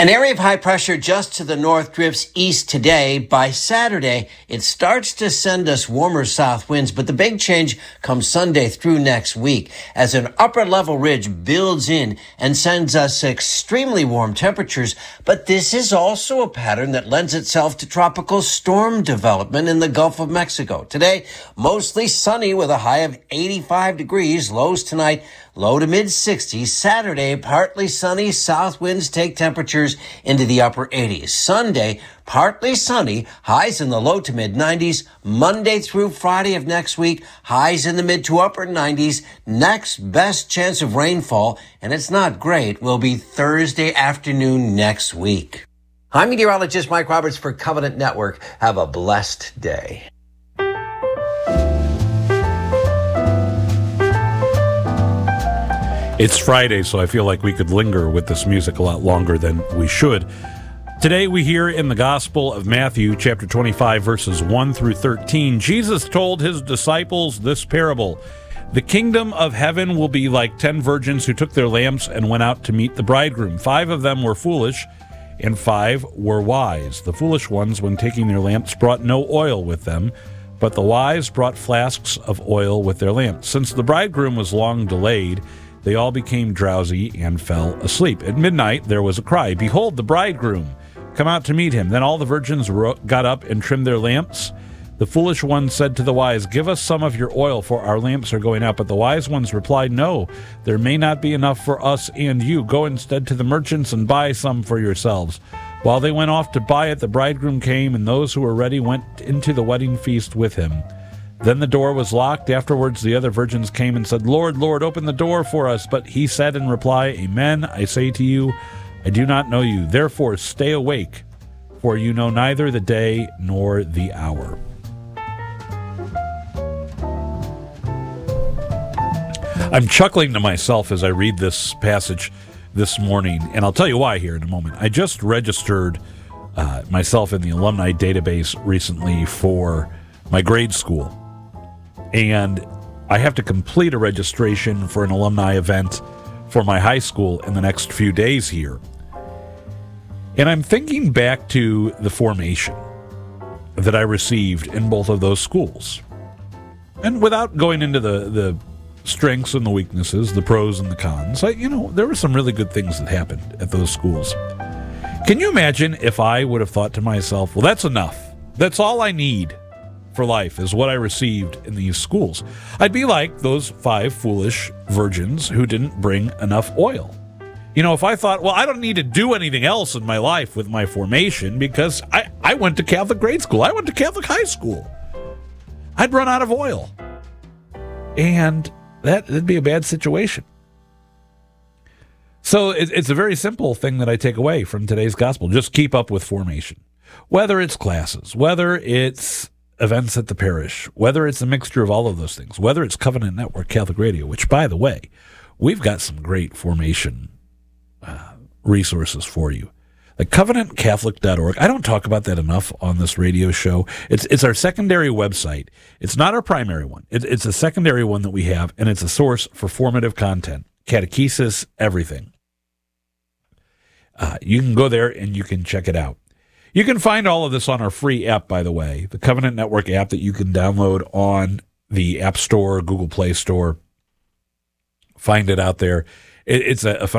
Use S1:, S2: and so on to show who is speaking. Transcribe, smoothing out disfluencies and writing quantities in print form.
S1: An area of high pressure just to the north drifts east today. By Saturday, it starts to send us warmer south winds, but the big change comes Sunday through next week as an upper level ridge builds in and sends us extremely warm temperatures. But this is also a pattern that lends itself to tropical storm development in the Gulf of Mexico. Today, mostly sunny with a high of 85 degrees. Lows tonight, low to mid 60s. Saturday, partly sunny. South winds take temperatures into the upper 80s. Sunday, partly sunny, highs in the low to mid 90s. Monday through Friday of next week, highs in the mid to upper 90s. Next best chance of rainfall, and it's not great, will be Thursday afternoon next week. I'm meteorologist Mike Roberts for Covenant Network. Have a blessed day.
S2: It's Friday, so I feel like we could linger with this music a lot longer than we should. Today we hear in the Gospel of Matthew, chapter 25, verses 1 through 13, Jesus told his disciples this parable. The kingdom of heaven will be like 10 virgins who took their lamps and went out to meet the bridegroom. 5 of them were foolish, and 5 were wise. The foolish ones, when taking their lamps, brought no oil with them, but the wise brought flasks of oil with their lamps. Since the bridegroom was long delayed, they all became drowsy and fell asleep. At midnight there was a cry, "Behold, the bridegroom! Come out to meet him." Then all the virgins got up and trimmed their lamps. The foolish ones said to the wise, "Give us some of your oil, for our lamps are going out." But the wise ones replied, "No, there may not be enough for us and you. Go instead to the merchants and buy some for yourselves." While they went off to buy it, the bridegroom came, and those who were ready went into the wedding feast with him. Then the door was locked. Afterwards the other virgins came and said, "Lord, Lord, open the door for us." But he said in reply, "Amen, I say to you, I do not know you. Therefore stay awake, for you know neither the day nor the hour." I'm chuckling to myself as I read this passage this morning, and I'll tell you why here in a moment. I just registered myself in the alumni database recently for my grade school. And I have to complete a registration for an alumni event for my high school in the next few days here. And I'm thinking back to the formation that I received in both of those schools. And without going into the strengths and the weaknesses, the pros and the cons, there were some really good things that happened at those schools. Can you imagine if I would have thought to myself, well, that's enough. That's all I need for life is what I received in these schools. I'd be like those 5 foolish virgins who didn't bring enough oil. If I thought, well, I don't need to do anything else in my life with my formation because I went to Catholic grade school. I went to Catholic high school. I'd run out of oil. And that'd be a bad situation. So it's a very simple thing that I take away from today's gospel. Just keep up with formation. Whether it's classes, whether it's events at the parish, whether it's a mixture of all of those things, whether it's Covenant Network Catholic Radio, which, by the way, we've got some great formation resources for you. Like covenantcatholic.org. I don't talk about that enough on this radio show. It's our secondary website. It's not our primary one. It's a secondary one that we have, and it's a source for formative content, catechesis, everything. You can go there and you can check it out. You can find all of this on our free app, by the way, the Covenant Network app that you can download on the App Store, Google Play Store. Find it out there. It's a